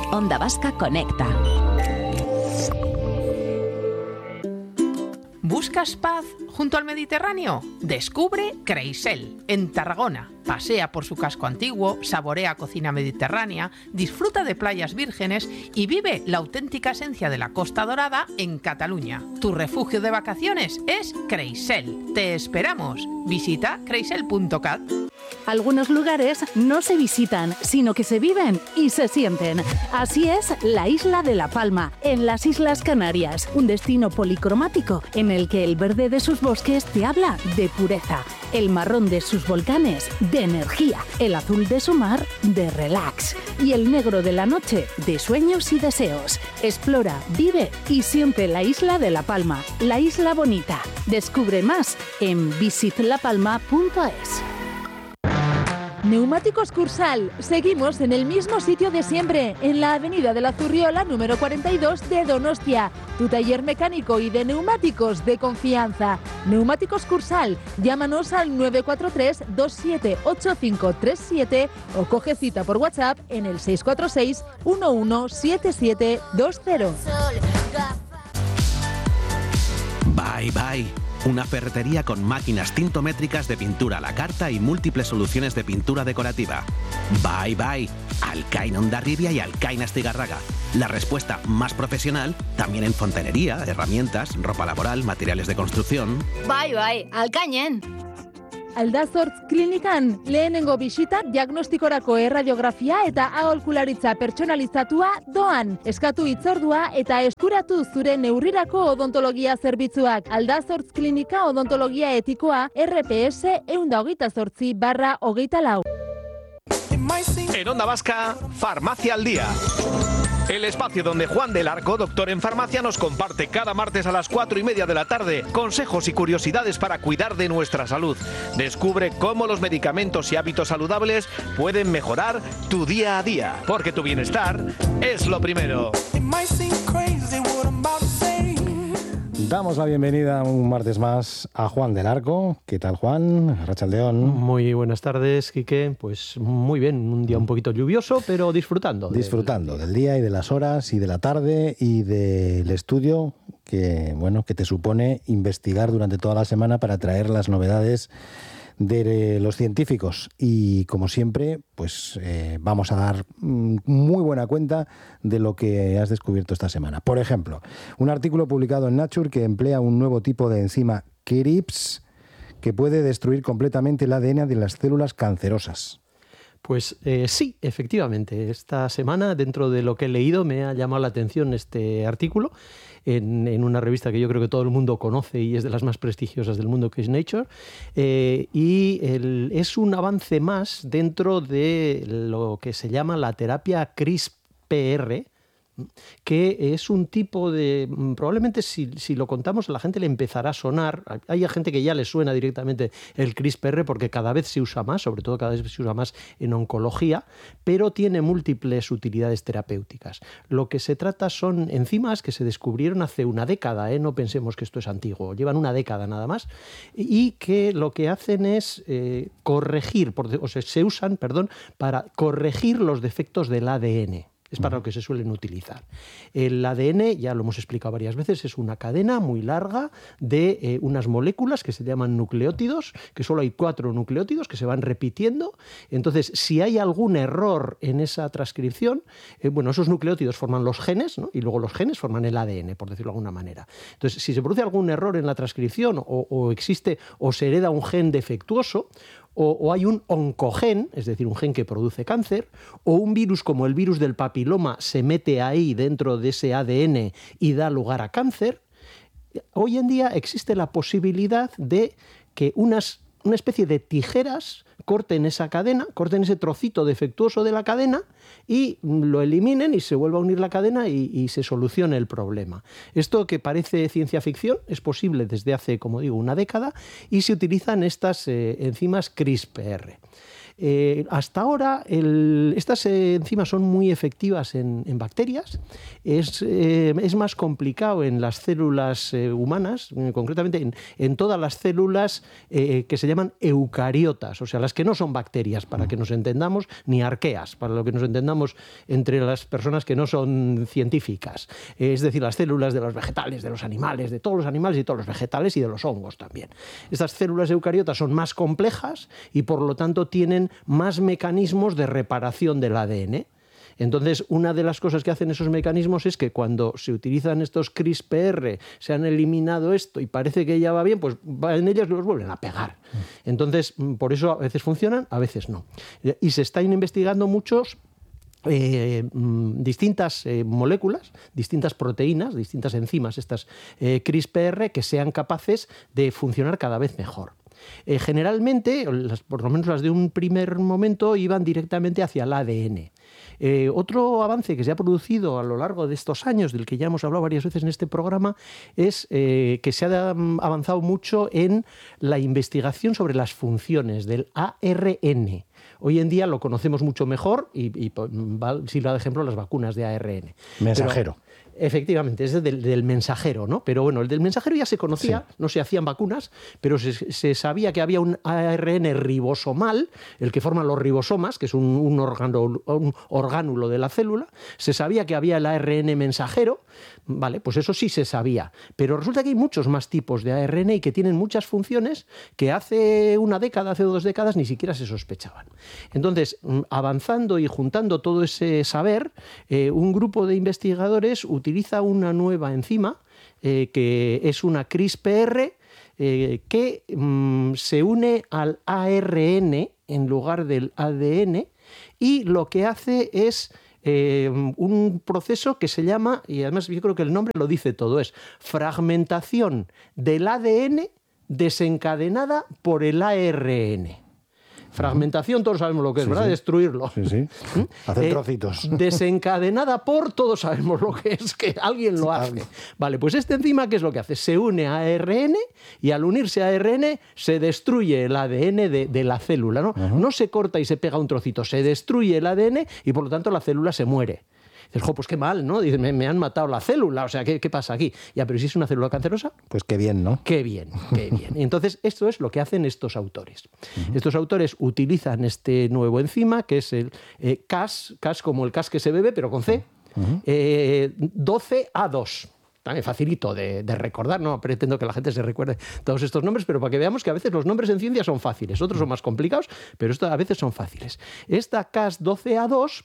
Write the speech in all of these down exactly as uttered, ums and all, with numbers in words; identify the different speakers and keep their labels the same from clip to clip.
Speaker 1: Onda Vasca Conecta.
Speaker 2: ¿Buscas paz junto al Mediterráneo? Descubre Creisel, en Tarragona. Pasea por su casco antiguo, saborea cocina mediterránea, disfruta de playas vírgenes y vive la auténtica esencia de la Costa Dorada en Cataluña. Tu refugio de vacaciones es Creisel. Te esperamos. Visita creisel punto cat.
Speaker 3: Algunos lugares no se visitan, sino que se viven y se sienten. Así es la isla de La Palma, en las Islas Canarias, un destino policromático en el que el verde de sus bosques te habla de pureza, el marrón de sus volcanes de energía, el azul de su mar de relax y el negro de la noche de sueños y deseos. Explora, vive y siente la isla de La Palma, la isla bonita. Descubre más en visit la palma punto es.
Speaker 4: Neumáticos Cursal. Seguimos en el mismo sitio de siempre, en la avenida de la Zurriola número cuarenta y dos de Donostia. Tu taller mecánico y de neumáticos de confianza. Neumáticos Cursal. Llámanos al nueve cuatro tres, dos siete ocho cinco tres siete o coge cita por WhatsApp en el seis cuatro seis, uno uno siete siete dos cero.
Speaker 5: Bye Bye. Una ferretería con máquinas tintométricas de pintura a la carta y múltiples soluciones de pintura decorativa. Bye Bye. Alcaina Hondarribia y Alcaina Astigarraga. La respuesta más profesional también en fontanería, herramientas, ropa laboral, materiales de construcción.
Speaker 6: Bye Bye. Alcainen.
Speaker 4: Aldazortz klinikan lehenengo bisita diagnostikorako erradiografia eta aholkularitza pertsonalizatua doan. Eskatu hitzordua eta eskuratu zure neurrirako odontologia zerbitzuak. Aldazortz klinika odontologia etikoa R P S ehun eta hogeita zortzi barra hogeita lau.
Speaker 7: En Onda Vasca, Farmacia al Día. El espacio donde Juan del Arco, doctor en farmacia, nos comparte cada martes a las cuatro y media de la tarde consejos y curiosidades para cuidar de nuestra salud. Descubre cómo los medicamentos y hábitos saludables pueden mejorar tu día a día, porque tu bienestar es lo primero.
Speaker 8: Damos la bienvenida un martes más a Juan del Arco. ¿Qué tal, Juan? Arratsaldeón.
Speaker 9: Muy buenas tardes, Quique. Pues muy bien, un día un poquito lluvioso, pero disfrutando.
Speaker 8: Disfrutando
Speaker 9: del,
Speaker 8: del día y de las horas y de la tarde y del estudio que, bueno, que te supone investigar durante toda la semana para traer las novedades de los científicos. Y como siempre, pues eh, vamos a dar muy buena cuenta de lo que has descubierto esta semana. Por ejemplo, un artículo publicado en Nature que emplea un nuevo tipo de enzima K R I P S que puede destruir completamente el A D N de las células cancerosas.
Speaker 9: Pues eh, sí, efectivamente. Esta semana, dentro de lo que he leído, me ha llamado la atención este artículo en, en una revista que yo creo que todo el mundo conoce y es de las más prestigiosas del mundo, que es Nature. Eh, y el, es un avance más dentro de lo que se llama la terapia CRISPR, que es un tipo de... Probablemente si, si lo contamos a la gente le empezará a sonar. Hay gente que ya le suena directamente el CRISPR porque cada vez se usa más, sobre todo cada vez se usa más en oncología, pero tiene múltiples utilidades terapéuticas. Lo que se trata son enzimas que se descubrieron hace una década, ¿eh? No pensemos que esto es antiguo, llevan una década nada más, y que lo que hacen es eh, corregir, o sea, se usan, perdón, para corregir los defectos del A D N. Es para lo que se suelen utilizar. El A D N, ya lo hemos explicado varias veces, es una cadena muy larga de eh, unas moléculas que se llaman nucleótidos, que solo hay cuatro nucleótidos que se van repitiendo. Entonces, si hay algún error en esa transcripción, eh, bueno, esos nucleótidos forman los genes, ¿no? Y luego los genes forman el A D N, por decirlo de alguna manera. Entonces, si se produce algún error en la transcripción o, o existe o se hereda un gen defectuoso, O, o hay un oncogen, es decir, un gen que produce cáncer, o un virus como el virus del papiloma se mete ahí dentro de ese A D N y da lugar a cáncer, hoy en día existe la posibilidad de que unas, una especie de tijeras corten esa cadena, corten ese trocito defectuoso de la cadena y lo eliminen y se vuelva a unir la cadena y, y se solucione el problema. Esto, que parece ciencia ficción, es posible desde hace, como digo, una década y se utilizan estas eh, enzimas CRISPR. Eh, hasta ahora el, estas eh, enzimas son muy efectivas en, en bacterias, es, eh, es más complicado en las células eh, humanas, eh, concretamente en, en todas las células eh, que se llaman eucariotas, o sea, las que no son bacterias, para que nos entendamos, ni arqueas, para lo que nos entendamos entre las personas que no son científicas, eh, es decir, las células de los vegetales, de los animales, de todos los animales y todos los vegetales y de los hongos también. Estas células eucariotas son más complejas y por lo tanto tienen más mecanismos de reparación del A D N. Entonces, una de las cosas que hacen esos mecanismos es que cuando se utilizan estos CRISPR, se han eliminado esto y parece que ya va bien, pues en ellas los vuelven a pegar. Entonces, por eso a veces funcionan, a veces no. Y se están investigando muchos Eh, distintas eh, moléculas, distintas proteínas, distintas enzimas, estas eh, CRISPR, que sean capaces de funcionar cada vez mejor. Eh, generalmente, las, por lo menos las de un primer momento, iban directamente hacia el A D N. Eh, otro avance que se ha producido a lo largo de estos años, del que ya hemos hablado varias veces en este programa, es eh, que se ha avanzado mucho en la investigación sobre las funciones del A R N. Hoy en día lo conocemos mucho mejor y, y sirva de ejemplo las vacunas de A R N.
Speaker 8: Mensajero.
Speaker 9: Pero, efectivamente, es del, del mensajero, ¿no? Pero bueno, el del mensajero ya se conocía, sí. No se hacían vacunas, pero se, se sabía que había un A R N ribosomal, el que forman los ribosomas, que es un, un, órgano, un orgánulo de la célula. Se sabía que había el A R N mensajero, vale, pues eso sí se sabía. Pero resulta que hay muchos más tipos de A R N y que tienen muchas funciones que hace una década, hace dos décadas, ni siquiera se sospechaban. Entonces, avanzando y juntando todo ese saber, eh, un grupo de investigadores utiliza una nueva enzima eh, que es una CRISPR eh, que mm, se une al A R N en lugar del A D N y lo que hace es eh, un proceso que se llama, y además yo creo que el nombre lo dice todo, es fragmentación del A D N desencadenada por el A R N. Fragmentación, todos sabemos lo que es, sí, ¿verdad? Sí. Destruirlo.
Speaker 8: Sí, sí. Hacer eh, trocitos.
Speaker 9: Desencadenada por, todos sabemos lo que es, que alguien lo hace. Vale, pues esta enzima, ¿qué es lo que hace? Se une a A R N y al unirse a A R N se destruye el A D N de, de la célula, ¿no? Uh-huh. No se corta y se pega un trocito, se destruye el A D N y por lo tanto la célula se muere. Dices, jo, pues qué mal, ¿no? Dices, me, me han matado la célula, o sea, ¿qué, ¿qué pasa aquí? Ya, pero si es una célula cancerosa...
Speaker 8: Pues qué bien, ¿no?
Speaker 9: Qué bien, qué bien. Y entonces, esto es lo que hacen estos autores. Uh-huh. Estos autores utilizan este nuevo enzima, que es el eh, Cas, Cas como el Cas que se bebe, pero con C, uh-huh. eh, doce A dos. También facilito de, de recordar, no pretendo que la gente se recuerde todos estos nombres, pero para que veamos que a veces los nombres en ciencia son fáciles, otros son más complicados, pero estos a veces son fáciles. Esta Cas doce A dos...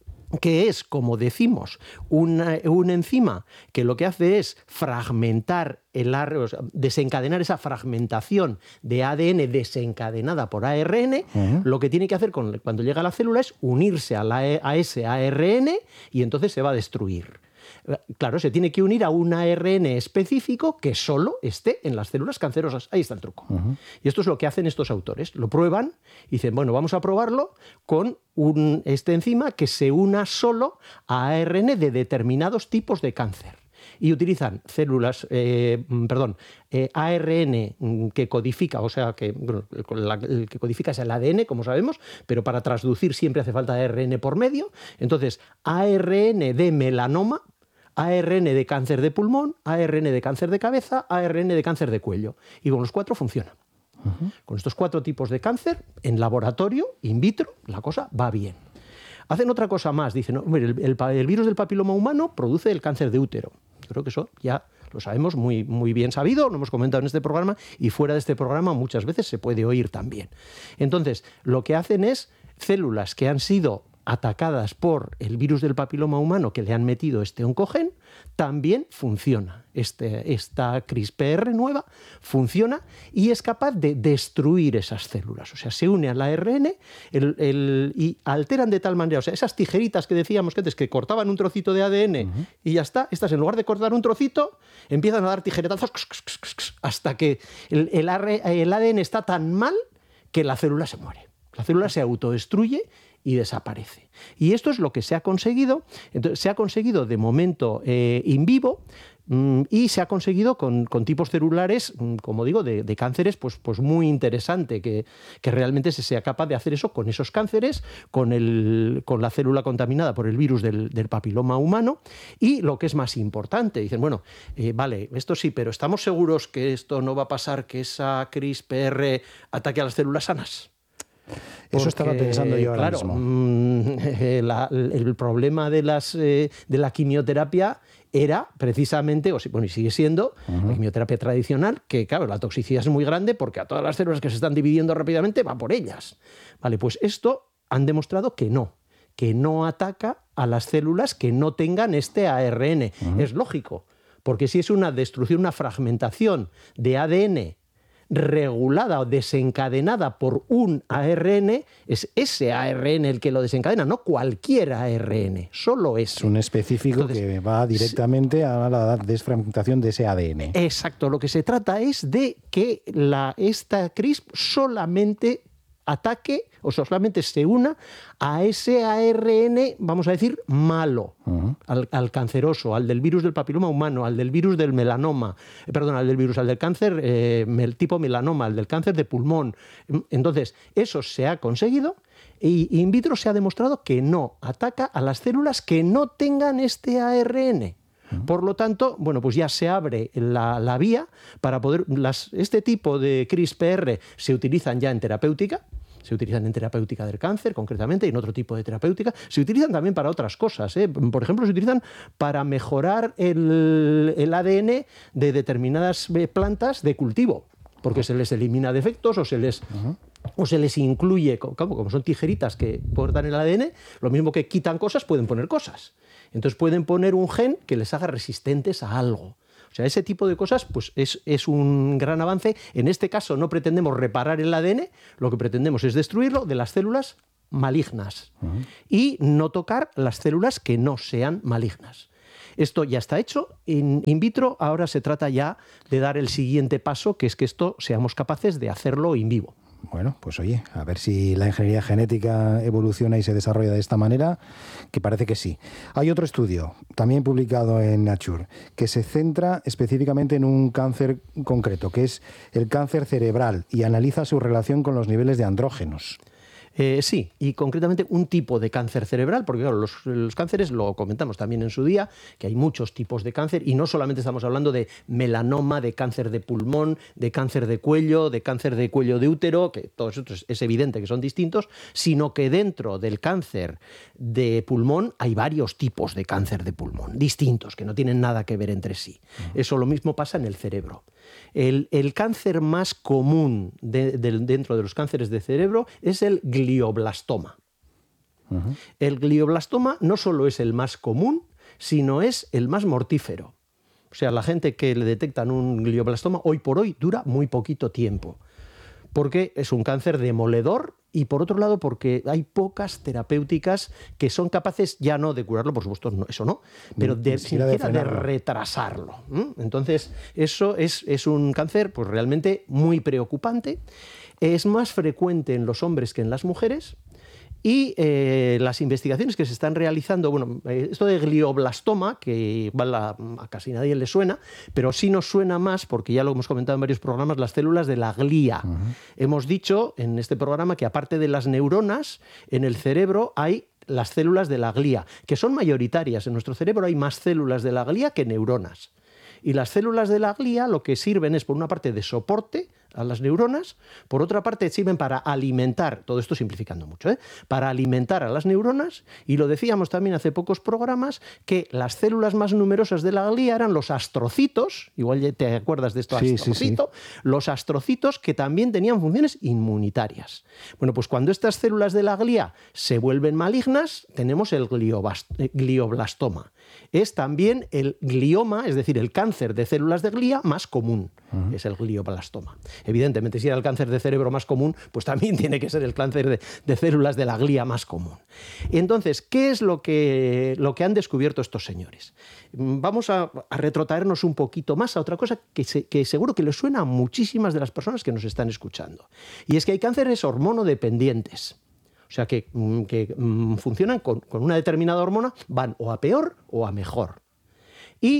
Speaker 9: que es, como decimos, una, una enzima que lo que hace es fragmentar, el, o sea, desencadenar esa fragmentación de A D N desencadenada por A R N, uh-huh. Lo que tiene que hacer con, cuando llega a la célula es unirse a, la, a ese A R N y entonces se va a destruir. Claro, se tiene que unir a un A R N específico que solo esté en las células cancerosas. Ahí está el truco. Uh-huh. Y esto es lo que hacen estos autores. Lo prueban y dicen, bueno, vamos a probarlo con un, este enzima que se una solo a A R N de determinados tipos de cáncer. Y utilizan células, eh, perdón, eh, A R N que codifica, o sea, que, bueno, la, el que codifica es el A D N, como sabemos, pero para traducir siempre hace falta A R N por medio. Entonces, A R N de melanoma, A R N de cáncer de pulmón, A R N de cáncer de cabeza, A R N de cáncer de cuello. Y con los cuatro funciona. Uh-huh. Con estos cuatro tipos de cáncer, en laboratorio, in vitro, la cosa va bien. Hacen otra cosa más. Dicen, no, el, el, el virus del papiloma humano produce el cáncer de útero. Yo creo que eso ya lo sabemos muy, muy bien sabido, lo hemos comentado en este programa y fuera de este programa muchas veces se puede oír también. Entonces, lo que hacen es células que han sido atacadas por el virus del papiloma humano que le han metido este oncogen, también funciona. Este, esta CRISPR nueva funciona y es capaz de destruir esas células. O sea, se une al A R N el, el, y alteran de tal manera, o sea, esas tijeritas que decíamos que antes, que cortaban un trocito de A D N uh-huh. y ya está, estas en lugar de cortar un trocito, empiezan a dar tijeretazos hasta que el, el, el A D N está tan mal que la célula se muere. La célula se autodestruye y desaparece. Y esto es lo que se ha conseguido. Entonces, se ha conseguido de momento eh, in vivo, Y se ha conseguido con, con tipos celulares, como digo, de, de cánceres, pues, pues muy interesante, que, que realmente se sea capaz de hacer eso con esos cánceres, con, el, con la célula contaminada por el virus del, del papiloma humano. Y lo que es más importante, dicen, bueno, eh, vale, esto sí, pero ¿estamos seguros que esto no va a pasar, que esa CRISPR ataque a las células sanas?
Speaker 8: Porque, eso estaba pensando yo ahora
Speaker 9: claro,
Speaker 8: mismo.
Speaker 9: Mmm, la, el problema de, las, eh, de la quimioterapia era precisamente, o bueno, y sigue siendo, uh-huh. la quimioterapia tradicional, que claro, la toxicidad es muy grande porque a todas las células que se están dividiendo rápidamente va por ellas. Vale, pues esto han demostrado que no, que no ataca a las células que no tengan este A R N. Uh-huh. Es lógico, porque si es una destrucción, una fragmentación de A D N regulada o desencadenada por un A R N, es ese A R N el que lo desencadena, no cualquier A R N, solo ese.
Speaker 8: Es un específico. Entonces, que va directamente a la desfragmentación de ese A D N.
Speaker 9: Exacto, lo que se trata es de que la, esta CRISP solamente ataque o solamente se una a ese A R N, vamos a decir, malo, uh-huh. al, al canceroso, al del virus del papiloma humano, al del virus del melanoma, eh, perdón, al del virus, al del cáncer eh, el tipo melanoma, al del cáncer de pulmón. Entonces, eso se ha conseguido y in vitro se ha demostrado que no ataca a las células que no tengan este A R N. Por lo tanto, bueno, pues ya se abre la, la vía para poder... Las, este tipo de CRISPR se utilizan ya en terapéutica, se utilizan en terapéutica del cáncer, concretamente, y en otro tipo de terapéutica. Se utilizan también para otras cosas, ¿eh? Por ejemplo, se utilizan para mejorar el, el A D N de determinadas plantas de cultivo, porque se les elimina defectos o se les... Uh-huh. o se les incluye, como, como son tijeritas que cortan el A D N, lo mismo que quitan cosas, pueden poner cosas. Entonces pueden poner un gen que les haga resistentes a algo. O sea, ese tipo de cosas pues es, es un gran avance. En este caso no pretendemos reparar el A D N, lo que pretendemos es destruirlo de las células malignas uh-huh. y no tocar las células que no sean malignas. Esto ya está hecho in, in vitro, ahora se trata ya de dar el siguiente paso, que es que esto seamos capaces de hacerlo in vivo.
Speaker 8: Bueno, pues oye, a ver si la ingeniería genética evoluciona y se desarrolla de esta manera, que parece que sí. Hay otro estudio, también publicado en Nature, que se centra específicamente en un cáncer concreto, que es el cáncer cerebral, y analiza su relación con los niveles de andrógenos.
Speaker 9: Eh, sí, y concretamente un tipo de cáncer cerebral, porque claro, los, los cánceres, lo comentamos también en su día, que hay muchos tipos de cáncer, y no solamente estamos hablando de melanoma, de cáncer de pulmón, de cáncer de cuello, de cáncer de cuello de útero, que todos estos es evidente que son distintos, sino que dentro del cáncer de pulmón hay varios tipos de cáncer de pulmón, distintos, que no tienen nada que ver entre sí. Uh-huh. Eso lo mismo pasa en el cerebro. El, el cáncer más común de, de, dentro de los cánceres de cerebro es el glioblastoma. Uh-huh. El glioblastoma no solo es el más común, sino es el más mortífero. O sea, la gente que le detectan un glioblastoma hoy por hoy dura muy poquito tiempo, porque es un cáncer demoledor y, por otro lado, porque hay pocas terapéuticas que son capaces, ya no de curarlo, por supuesto, no, eso no, pero de, siquiera de, de retrasarlo. ¿Mm? Entonces, eso es, es un cáncer pues, realmente muy preocupante. Es más frecuente en los hombres que en las mujeres. Y eh, las investigaciones que se están realizando, bueno, eh, esto de glioblastoma, que igual a, a casi nadie le suena, pero sí nos suena más, porque ya lo hemos comentado en varios programas, las células de la glía. Uh-huh. Hemos dicho en este programa que aparte de las neuronas, en el cerebro hay las células de la glía, que son mayoritarias. En nuestro cerebro hay más células de la glía que neuronas. Y las células de la glía lo que sirven es, por una parte, de soporte a las neuronas, por otra parte sirven para alimentar, todo esto simplificando mucho, ¿eh? para alimentar a las neuronas, y lo decíamos también hace pocos programas, que las células más numerosas de la glía eran los astrocitos, igual ya te acuerdas de esto, sí, astrocito, sí, sí. los astrocitos que también tenían funciones inmunitarias. Bueno, pues cuando estas células de la glía se vuelven malignas, tenemos el glioblastoma. Es también el glioma, es decir, el cáncer de células de glía más común, uh-huh. es el glioblastoma. Evidentemente, si era el cáncer de cerebro más común, pues también tiene que ser el cáncer de, de células de la glía más común. Entonces, ¿qué es lo que, lo que han descubierto estos señores? Vamos a, a retrotraernos un poquito más a otra cosa que, se, que seguro que les suena a muchísimas de las personas que nos están escuchando. Y es que hay cánceres hormonodependientes. O sea, que, que funcionan con, con una determinada hormona, van o a peor o a mejor. Y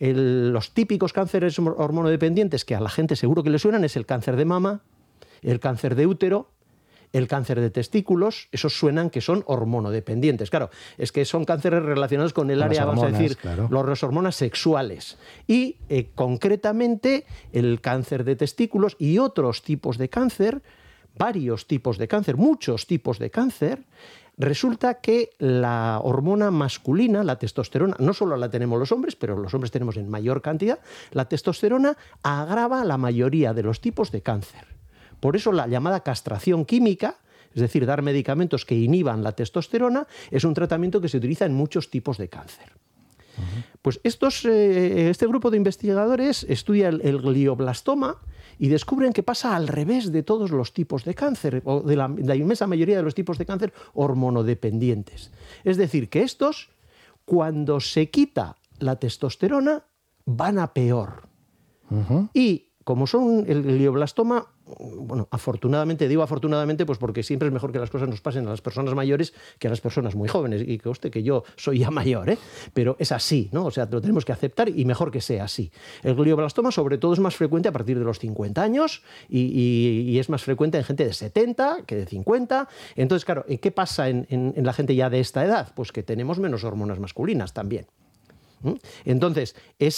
Speaker 9: el, los típicos cánceres hormonodependientes que a la gente seguro que le suenan es el cáncer de mama, el cáncer de útero, el cáncer de testículos. Esos suenan que son hormonodependientes. Claro, es que son cánceres relacionados con el con área, hormonas, vamos a decir, claro. los, las hormonas sexuales. Y eh, concretamente el cáncer de testículos y otros tipos de cáncer, varios tipos de cáncer, muchos tipos de cáncer. Resulta que la hormona masculina, la testosterona, no solo la tenemos los hombres, pero los hombres tenemos en mayor cantidad, la testosterona agrava la mayoría de los tipos de cáncer. Por eso la llamada castración química, es decir, dar medicamentos que inhiban la testosterona, es un tratamiento que se utiliza en muchos tipos de cáncer. Uh-huh. Pues estos, eh, este grupo de investigadores estudia el, el glioblastoma y descubren que pasa al revés de todos los tipos de cáncer, o de la, de la inmensa mayoría de los tipos de cáncer hormonodependientes. Es decir, que estos, cuando se quita la testosterona, van a peor. Uh-huh. Y como son el glioblastoma, bueno, afortunadamente, digo afortunadamente, pues porque siempre es mejor que las cosas nos pasen a las personas mayores que a las personas muy jóvenes. Y que usted que yo soy ya mayor, ¿eh? Pero es así, ¿no? O sea, lo tenemos que aceptar y mejor que sea así. El glioblastoma, sobre todo, es más frecuente a partir de los cincuenta años y, y, y es más frecuente en gente de setenta que de cincuenta. Entonces, claro, ¿qué pasa en, en, en la gente ya de esta edad? Pues que tenemos menos hormonas masculinas también. ¿Mm? Entonces,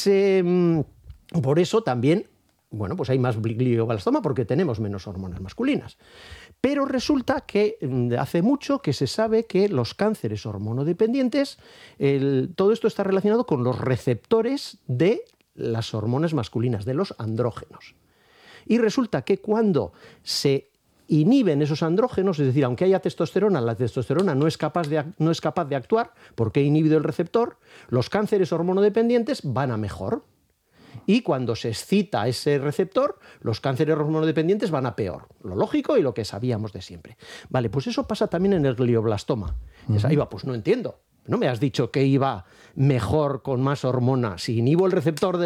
Speaker 9: ese, por eso también, bueno, pues hay más glioblastoma porque tenemos menos hormonas masculinas. Pero resulta que hace mucho que se sabe que los cánceres hormonodependientes, el, todo esto está relacionado con los receptores de las hormonas masculinas, de los andrógenos. Y resulta que cuando se inhiben esos andrógenos, es decir, aunque haya testosterona, la testosterona no es capaz de, no es capaz de actuar porque ha inhibido el receptor, los cánceres hormonodependientes van a mejor. Y cuando se excita ese receptor, los cánceres hormonodependientes van a peor. Lo lógico y lo que sabíamos de siempre. Vale, pues eso pasa también en el glioblastoma. Uh-huh. Y ahí va, pues no entiendo. No me has dicho que iba mejor con más hormona. Si inhibo el receptor de